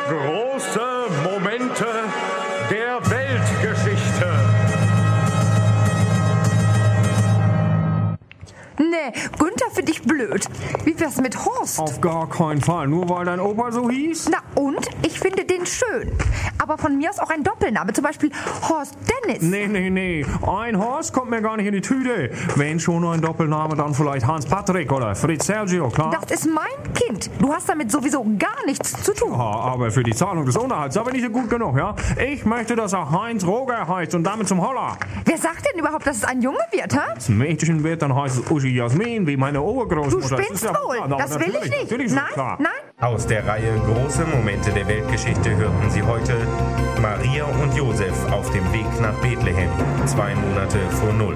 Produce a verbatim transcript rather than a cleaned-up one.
Große Momente der Weltgeschichte. Nee, Günther finde ich blöd. Wie wär's mit Horst? Auf gar keinen Fall, nur weil dein Opa so hieß? Na und? Ich finde den schön. Aber von mir aus auch ein Doppelname, zum Beispiel Horst Dennis. Nee, nee, nee. Ein Horst kommt mir gar nicht in die Tüte. Wenn schon nur ein Doppelname, dann vielleicht Hans Patrick oder Fritz Sergio, klar? Das ist mein Kind. Du hast damit sowieso gar nichts zu tun. Ja, aber für die Zahlung des Unterhalts, da bin ich ja gut genug, ja? Ich möchte, dass er Heinz Roger heißt und damit zum Holler. Wer sagt denn überhaupt, dass es ein Junge wird, hä? Wenn es ein Mädchen wird, dann heißt es Uschi Jasmin, wie meine Du Urgroßmutter. spinnst ja, wohl. ja, Das will ich nicht. Natürlich, Nein, klar. nein. Aus der Reihe Große Momente der Weltgeschichte hörten Sie heute Maria und Josef auf dem Weg nach Bethlehem, zwei Monate vor Null.